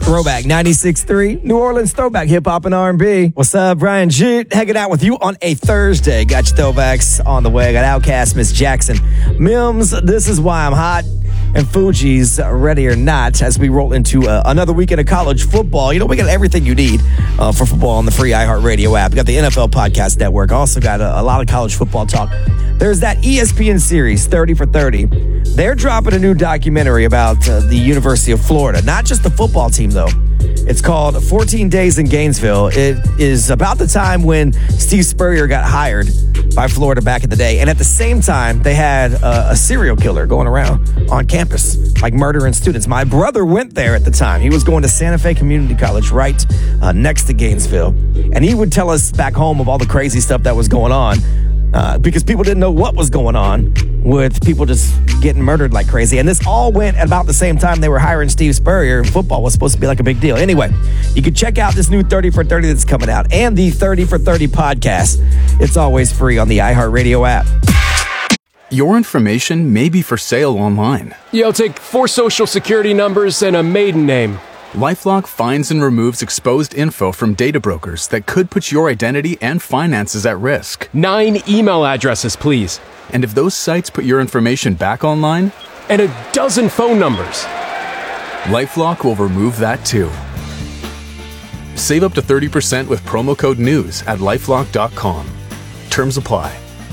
Throwback 96.3, New Orleans throwback hip-hop and R&B. What's up, Brian Jute? Hanging out with you on a Thursday. Got your throwbacks on the way. Got Outkast, Miss Jackson, Mims, This Is Why I'm Hot, and Fuji's Ready or Not as we roll into another weekend of college football. You know, we got everything you need for football on the free iHeartRadio app. We got the NFL Podcast Network. Also got a lot of college football talk. There's that ESPN series, 30 for 30. They're dropping a new documentary about the University of Florida. Not just the football team, though. It's called 14 Days in Gainesville. It is about the time when Steve Spurrier got hired by Florida back in the day. And at the same time, they had a serial killer going around on campus, like murdering students. My brother went there at the time. He was going to Santa Fe Community College right next to Gainesville. And he would tell us back home of all the crazy stuff that was going on. Because people didn't know what was going on with people just getting murdered like crazy. And this all went at about the same time they were hiring Steve Spurrier. Football was supposed to be like a big deal. Anyway, you can check out this new 30 for 30 that's coming out and the 30 for 30 podcast. It's always free on the iHeartRadio app. Your information may be for sale online. Yeah, I'll take 4 social security numbers and a maiden name. LifeLock finds and removes exposed info from data brokers that could put your identity and finances at risk. 9 email addresses, please. And if those sites put your information back online? And a dozen phone numbers. LifeLock will remove that too. Save up to 30% with promo code NEWS at LifeLock.com. Terms apply.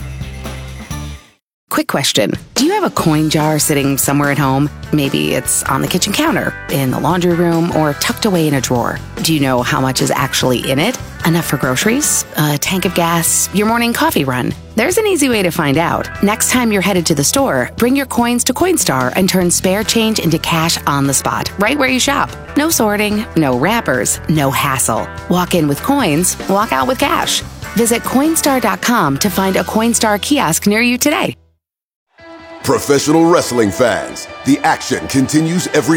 Quick question. Do you have a coin jar sitting somewhere at home? Maybe it's on the kitchen counter, in the laundry room, or tucked away in a drawer. Do you know how much is actually in it? Enough for groceries? A tank of gas? Your morning coffee run? There's an easy way to find out. Next time you're headed to the store, bring your coins to Coinstar and turn spare change into cash on the spot, right where you shop. No sorting, no wrappers, no hassle. Walk in with coins, walk out with cash. Visit Coinstar.com to find a Coinstar kiosk near you today. Professional wrestling fans, the action continues every